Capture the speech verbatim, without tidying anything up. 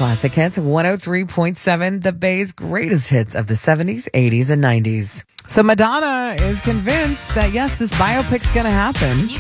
Classic Hits one oh three point seven, the Bay's greatest hits of the seventies, eighties, and nineties. So Madonna is convinced that, yes, this biopic's going to happen.